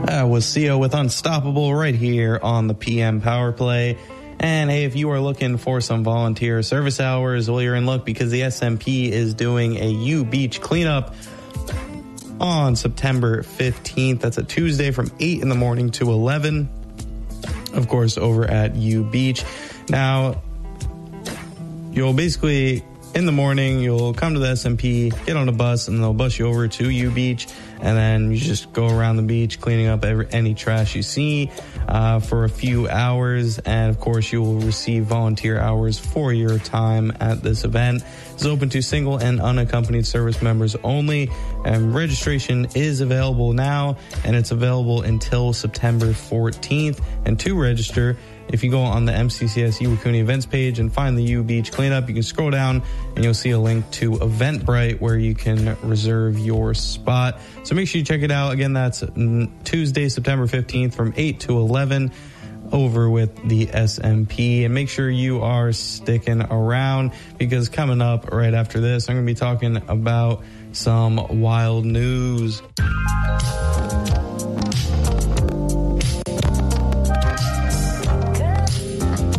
That was Sia with Unstoppable right here on the PM Power Play. And hey, if you are looking for some volunteer service hours, well, you're in luck because the SMP is doing a U Beach cleanup on September 15th. That's a Tuesday from 8 in the morning to 11, of course, over at U Beach. Now, you'll basically, in the morning, you'll come to the SMP, get on a bus, and they'll bus you over to U Beach, and then you just go around the beach cleaning up any trash you see for a few hours, and of course you will receive volunteer hours for your time at this event. It's open to single and unaccompanied service members only, and registration is available now, and it's available until September 14th. And to register, if you go on the MCCS Iwakuni events page and find the U Beach cleanup, you can scroll down and you'll see a link to Eventbrite where you can reserve your spot. So make sure you check it out. Again, that's Tuesday, September 15th from 8 to 11 over with the SMP. And make sure you are sticking around because coming up right after this, I'm going to be talking about some wild news.